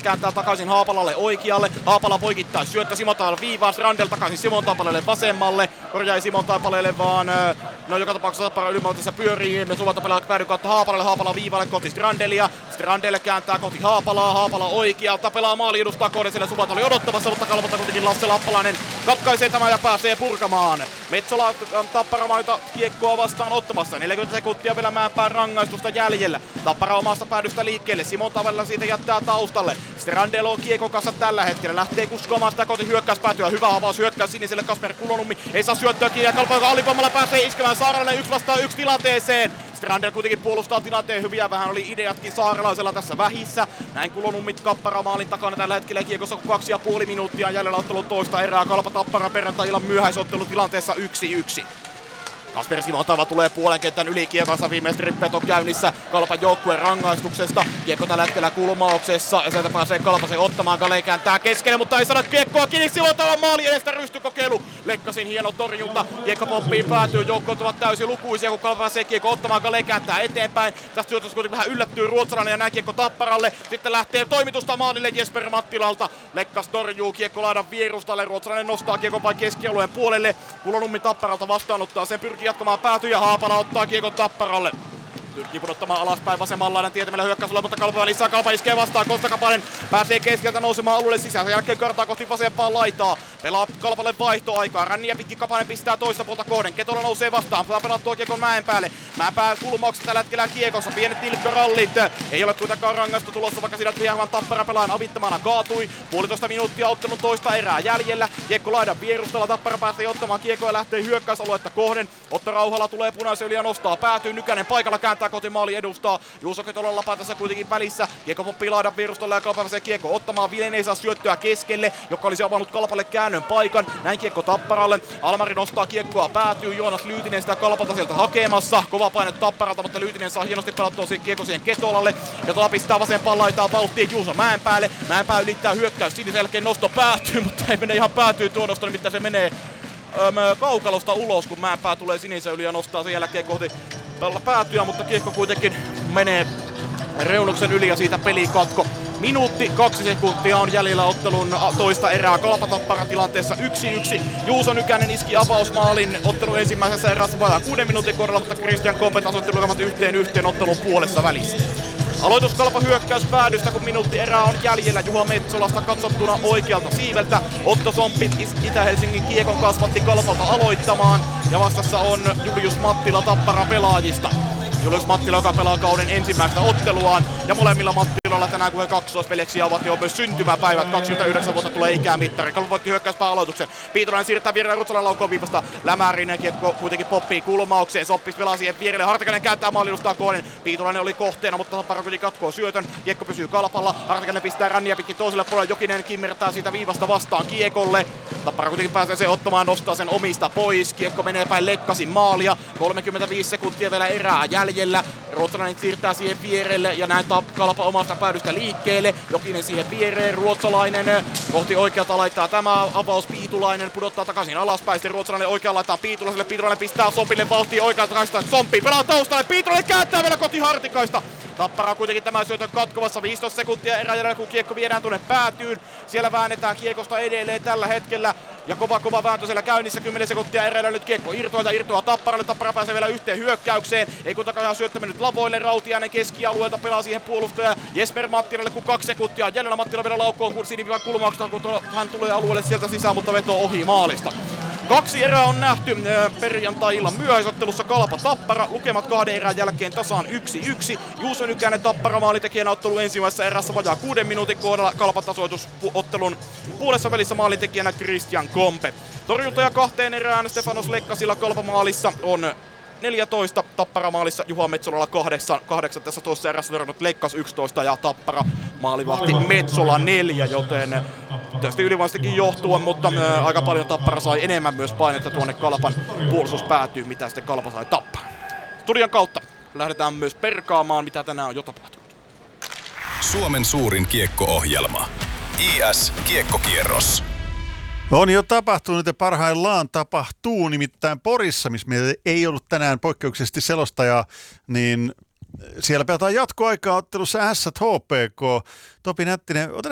kääntää takaisin Haapalalle oikealle. Haapala poikittaa syöttö Simon Taipaleelle viivaan. Randel takaisin Simon Taipaleelle vasemmalle. Korjaa Simon Taipaleelle vaan. No joka tapauksessa Tappara ylimaltissa pyörii. Simon Taipaleelle päädy kautta Haapalalle. Haapala viivalle kohti Strandelia. Strandelle kääntää kohti Haapalaa. Haapala oikealta pelaa maali edustaa kohden. Siellä Suvat oli odottamassa, mutta Kalpalta kuitenkin Lasse Lappalainen katkaisee tämän ja pääsee purkamaan. Metsola Tapparamaita kiekkoa vastaan ottamassa. 40 sekuntia vielä Mäenpään rangaistusta jäljellä. Tappara omasta päädystä liikkeelle. Simon Taipaleella siitä jättää taustalle. Strandel on kiekon kanssa tällä hetkellä. Lähtee kuskoamaan sitä kohti hyökkäyspäätyä. Hyvä avaus hyökkäys siniselle. Kasper Kulonummi ei saa syöttöä kiinni. Ja Kalpa, joka alivoimalla pääsee iskemään Saarelle 1-1 tilanteeseen. Strandel kuitenkin puolustaa tilanteen hyviä. Vähän oli ideatkin Saarelaisella tässä vähissä. Näin Kulonummit Tappara maalin takana tällä hetkellä. Kiekossa 2,5 minuuttia jäljellä ottelun toista erää. Kalpa Tappara perjantai-illan myöhäisottelu tilanteessa 1-1. Kasper Simotava tulee puolen kentän yli kiekossa, viimeiset rippeet on käynnissä Kalpan joukkueen rangaistuksesta. Kiekko tällä hetkellä kulmauksessa ja sieltä pääsee Kalpasen ottamaan. Kale kääntää keskelle, mutta ei saada kiekkoa kiinni. Simotava maali edestä rystykokeilu. Lekkasin hieno torjunta. Kiekko poppiin päätyy, joukkoot ovat täysin lukuisia, kun Kalpa pääsee kiekko ottamaan. Kale kääntää eteenpäin. Tästä syötössä kuitenkin vähän yllättyy ruotsalainen ja näin kiekko Tapparalle. Sitten lähtee toimitusta maalille Jesper Mattilalta. Lekkas torjuu kiekko laidan vierustalle. Ruotsalainen nostaa kiekko vain keskialueen puolelle. Kulonummi Tapparalta vastaanottaa, sen pyrkii jatkamaan päätyy ja Haapala ottaa kiekon Tapparalle. Pyrkii pudottamaan alaspäin vasemmanlainen tietämällä hyökkäysulla, mutta Kalpa lisää. Kalpa iskee vastaan. Kosta Kapanen pääsee keskeltä nousemaan alueelle sisään. Sen jälkeen kartaa kohti vasempaan laitaa. Pelaa Kalpalle vaihtoaikaa. Ränniä pitkin Kapanen pistää toista puolta kohden. Ketola nousee vastaan. Saa pelattua kiekon Mäenpäälle. Mäenpää kulmauksessa tällä hetkellä kiekossa. Pienet nilkkarallit. Ei ole kuitenkaan rangaistu tulossa, vaikka siinä hieman Tappara pelaan avittamana kaatui. 1,5 minuuttia ottelun toista erää jäljellä. Kiekko laidan vierustalla. Tappara pääsee ottamaan kiekkoa ja lähtee hyökkäysaluetta kohden. Otto Rauhala tulee punaisen yli ja nostaa. Päätyy Nykänen paikalla, kääntää kotimaali edustaa. Juuso Ketolan lapa tässä kuitenkin välissä. Kiekko poppii laidan vierustalla ja Kalpa pääsee kiekko ottamaan. Vilen ei saa syöttöä keskelle, joka olisi avannut Kalpalle käännön paikan. Näin kiekko Tapparalle. Almari nostaa kiekkoa, päätyy. Joonas Lyytinen sitä Kalpalta sieltä hakemassa. Kova paine Tapparalta, mutta Lyytinen saa hienosti pelattua kiekko siihen Ketolalle. Ketola pistää vasempaan laitaan vauhtiin Juuso Mäenpäälle. Mäenpää ylittää hyökkäys. Sinisen jälkeen nosto päätyy, mutta ei mene ihan päätyy tuo nosto, nimittäin se menee kaukalosta ulos, kun Mäenpää tulee sinisen yli ja nostaa sen jälkeen kohti päätyä, mutta kiekko kuitenkin menee reunuksen yli ja siitä pelikatko. Minuutti 2 sekuntia on jäljellä ottelun toista erää. Kalpa Tappara tilanteessa 1-1. Juuso Nykänen iski avausmaalin ottelun ensimmäisessä erässä vajaa 6 minuutin kohdalla, mutta Christian Kompe tasoitti lukemat 1-1 ottelun puolessa välissä. Aloitus Kalpa hyökkäys päädystä, kun minuutti erää on jäljellä. Juha Metsolasta katsottuna oikealta siiveltä. Otto Somppit Itä-Helsingin kiekon kasvatti Kalpalta aloittamaan. Ja vastassa on Julius Mattila Tappara pelaajista. Julius Mattila, joka pelaa kauden ensimmäistä otteluaan. Ja molemmilla Mattiloilla tänään, kun he kaksoisveljeksiä ovat jo myös syntymäpäivät. 29 vuotta tulee ikämittari. Kalpa voitti hyökkäyspää aloituksen. Piitolainen siirtää vierelle Rutsalainen laukoon viivasta. Lämärinen kiekko kuitenkin poppii kulmaukseen. Soppis pelaa siihen vierelle. Hartikainen kääntää maalinustaa kohden. Piitolainen oli kohteena, mutta Tappara kuitenkin katkoo syötön. Kiekko pysyy Kalpalla. Hartikainen pistää Ränniä pitkin toiselle puolelle. Jokinen kimmertää siitä viivasta vastaan kiekolle. Tappara kuitenkin pääsee sen ottamaan, nostaa sen omista pois. Kiekko menee päin Lekkasin maalia. 35 sekuntia vielä erää jäljellä. Ruotsalainen siirtää siihen vierelle ja näin Kalpa omasta päädystä liikkeelle. Jokinen siihen viereen, ruotsalainen kohti oikealta laittaa tämä avaus. Piitulainen pudottaa takaisin alaspäin. Sitten ruotsalainen oikealla laittaa Piitulaiselle. Piitulainen pistää Sompille vauhtiin oikealta kaista. Somppi pelaa taustalle. Piitulainen kääntää vielä kohti Hartikaista. Tappara kuitenkin tämän syötön katkovassa. 15 sekuntia erää jäljellä, kun kiekko viedään tuonne päätyyn. Siellä väännetään kiekosta edelleen tällä hetkellä. Ja kova vääntö siellä käynnissä. 10 sekuntia eräillä nyt kiekko irtoaa Tapparalle. Tappara pääsee vielä yhteen hyökkäykseen. Ei kun takana syöttö mennyt lavoille. Rautiainen keskialueelta pelaa siihen puolustaja Jesper Mattilalle, kun 2 sekuntia jäljellä. Mattila vielä laukkoon kun sinivivan kulmauksesta, kun hän tulee alueelle sieltä sisään, mutta veto ohi maalista. 2 erää on nähty perjantai-illan myöhäisottelussa. Kalpa Tappara. Lukemat 2 erän jälkeen tasaan 1-1. Juuso Nykänen Tappara maalintekijänä ottelun ensimmäisessä erässä vajaa 6 minuutin kohdalla. Kalpa tasoitus ottelun puolessa välissä maalintekijänä Christian Kompe. Torjuntoja 2 erään Stefanos Lekkasilla Kalpa maalissa on 14, Tappara maalissa Juha Metsolalla 8 tässä toisessa erässä verrannut Lekkas 11 ja Tappara maalivahti Metsola 4, joten tietysti ylivoimastakin johtuen, mutta aika paljon Tappara sai enemmän myös painetta tuonne Kalpan puolustuspäätyyn, mitä sitten Kalpa sai Tappara. Studion kautta lähdetään myös perkaamaan, mitä tänään on jo tapahtunut. Suomen suurin kiekko-ohjelma. IS Kiekkokierros. On jo tapahtunut ja parhaillaan tapahtuu, nimittäin Porissa, missä meillä ei ollut tänään poikkeuksellisesti selostajaa, niin siellä pelataan jatkoaikaa ottelussa Ässät HPK. Topi Nättinen, otetaan